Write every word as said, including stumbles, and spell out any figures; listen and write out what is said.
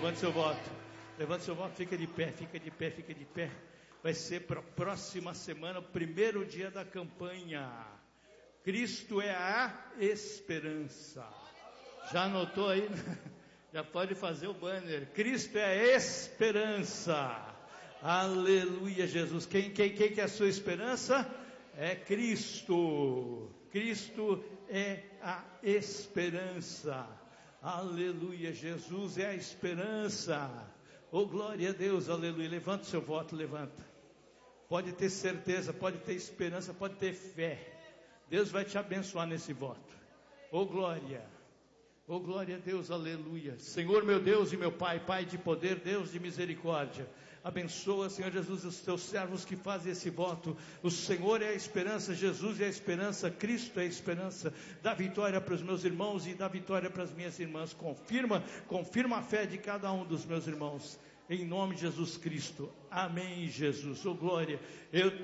levante seu voto. Levante seu voto, fica de pé, fica de pé, fica de pé. Vai ser para a próxima semana, o primeiro dia da campanha. Cristo é a esperança. Já anotou aí? Já pode fazer o banner. Cristo é a esperança. Aleluia, Jesus. Quem, quem, quem que é a sua esperança? É Cristo. Cristo é a esperança. Aleluia, Jesus é a esperança. Oh, glória a Deus, aleluia. Levanta o seu voto, levanta. Pode ter certeza, pode ter esperança, pode ter fé. Deus vai te abençoar nesse voto. Oh, glória. Oh, glória a Deus, aleluia. Senhor meu Deus e meu Pai, Pai de poder, Deus de misericórdia. Abençoa, Senhor Jesus, os teus servos que fazem esse voto. O Senhor é a esperança, Jesus é a esperança, Cristo é a esperança. Dá vitória para os meus irmãos e dá vitória para as minhas irmãs. Confirma, confirma a fé de cada um dos meus irmãos. Em nome de Jesus Cristo. Amém, Jesus. Oh, glória. Eu